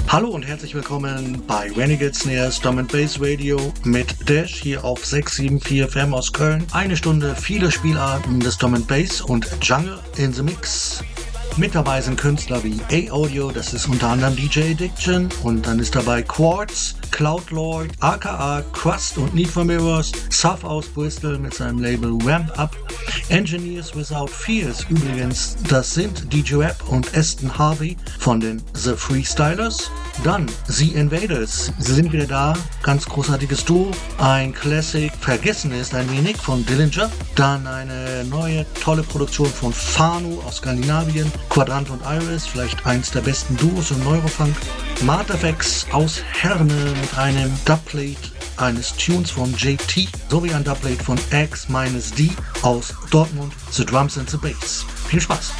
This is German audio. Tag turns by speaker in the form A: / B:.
A: Hallo und herzlich willkommen bei Renegade Snares Drum & Bass Radio mit Dash hier auf 674 FM aus Köln. Eine Stunde viele Spielarten des Drum & Bass und Jungle in the Mix. Mit dabei sind Künstler wie A-Audio, das ist unter anderem DJ Addiction, und dann ist dabei Quartz, Cloudlord, aka Crust und Need for Mirrors, Saf aus Bristol mit seinem Label Ramp Up, Engineers Without Fears übrigens, das sind DJ Rap und Aston Harvey von den The Freestylers. Dann The Invaders, sie sind wieder da, ganz großartiges Duo, ein Classic, vergessen ist ein wenig, von Dillinger, dann eine neue tolle Produktion von Fano aus Skandinavien, Quadrant und Iris, vielleicht eins der besten Duos im Neurofunk, Martefx aus Herne mit einem Dubplate eines Tunes von JT sowie ein Dubplate von X-D aus Dortmund, The Drums and the Bass. Viel Spaß!